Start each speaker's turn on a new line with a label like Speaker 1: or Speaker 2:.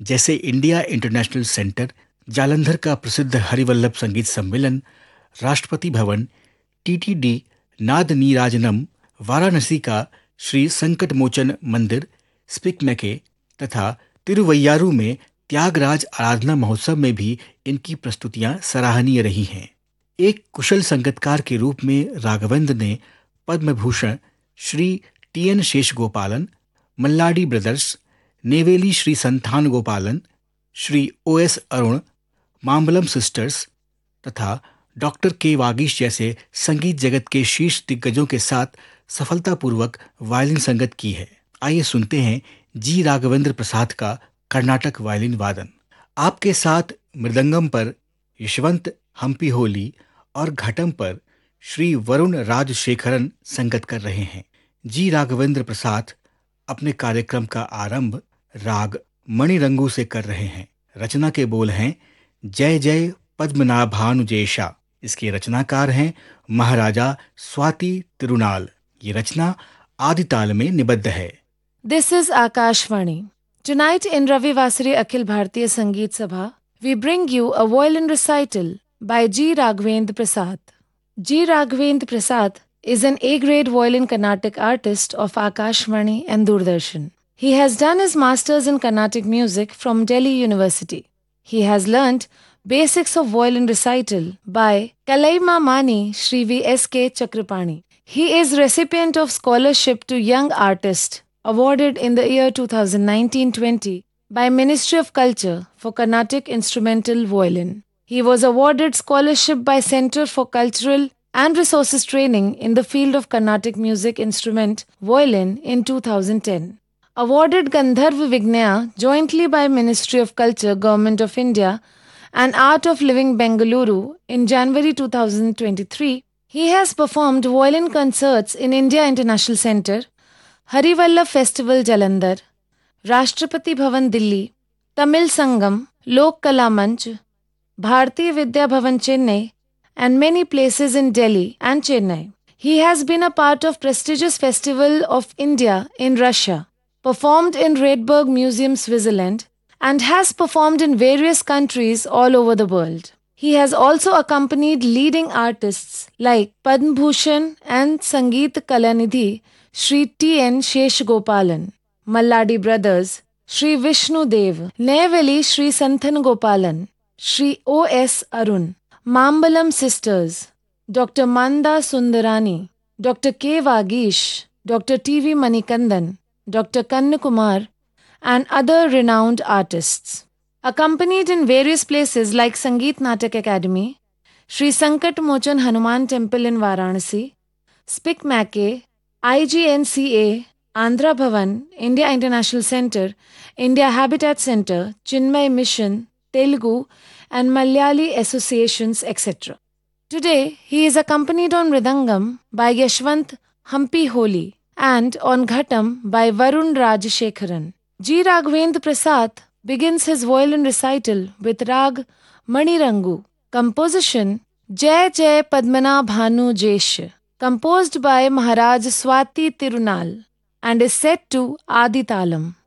Speaker 1: जैसे India international centre, Jalandhar का प्रसिद्ध हरिवल्लभ संगीत सम्मेलन, राष्ट्रपति भवन, टीटीडी नाद नीराजनम, वाराणसी का श्री संकटमोचन मंदिर, स्पिक मैके तथा तिरुवैयारू में त्यागराज आराधना महोत्सव में भी इनकी प्रस्तुतियां सराहनीय रही हैं। एक कुशल संगीतकार के रूप में राघवेंद्र ने Padma Bhushan Shri T N शेषगोपालन, Malladi brothers, Neyveli Shri संथान गोपालन, Shri O S Arun, Mambalam sisters तथा डॉक्टर के वागीश जैसे संगीत जगत के शीर्ष दिग्गजों के साथ सफलतापूर्वक वायलिन संगत की है। आइए सुनते हैं जी राघवेंद्र प्रसाद का कर्नाटक वायलिन वादन। आपके साथ मृदंगम पर यशवंत हम्पी होली और घटम पर श्री वरुण राजशेखरन संगत कर रहे हैं। जी राघवेंद्र प्रसाद अपने कार्यक्रम का आरंभ राग मणिरंगू से कर रहे हैं। रचना के बोल हैं जय जय पद्मनाभानुजेशा। इसके रचनाकार हैं महाराजा स्वाति तिरुनाल। ये रचना आदिताल में निबद्ध है।
Speaker 2: This is Akashvani. Tonight in Ravi Vasari Akhil Bharatiya Sangeet Sabha, we bring you a violin recital by G. Raghavendra Prasad. G. Raghavendra Prasad is an A-grade violin Carnatic artist of Akashvani and Doordarshan. He has done his masters in Carnatic music from Delhi University. He has learnt basics of violin recital by Kalaima Mani Shri V.S.K. Chakrapani. He is recipient of scholarship to Young Artist awarded in the year 2019-20 by Ministry of Culture for Carnatic Instrumental Violin. He was awarded scholarship by Center for Cultural and Resources Training in the field of Carnatic Music Instrument Violin in 2010. Awarded Gandharva Vignaya jointly by Ministry of Culture, Government of India and Art of Living Bengaluru in January 2023. He has performed violin concerts in India International Center, Harivallabh festival Jalandhar, Rashtrapati Bhavan Delhi, Tamil संगम, लोक कला मंच, Bharatiya Vidya Bhavan Chennai, and many places in Delhi and Chennai. He has been a part of prestigious Festival of India in Russia, performed in Redberg Museum, Switzerland, and has performed in various countries all over the world. He has also accompanied leading artists like Padma Bhushan and Sangeet Kalanidhi Shri T.N. Sheshgopalan, Malladi Brothers, Shri Vishnu Dev, Neyveli Shri Santhan Gopalan, Shri O.S. Arun, Mambalam Sisters, Dr. Manda Sundarani, Dr. K. Vagish, Dr. T.V. Manikandan, Dr. Kannakumar, and other renowned artists. Accompanied in various places like Sangeet Natak Academy, Shri Sankat Mochan Hanuman Temple in Varanasi, Spik Mackey, IGNCA, Andhra Bhavan, India International Center, India Habitat Center, Chinmay Mission, Telugu, and Malayali associations, etc. Today, he is accompanied on Mridangam by Yashwant Hampi Holi and on Ghatam by Varun Rajashekharan. G. Raghavendra Prasad begins his violin recital with Rag Manirangu, composition Jai Jai Padmanabhanu Jesh, composed by Maharaj Swati Tirunal and is set to Adi Talam.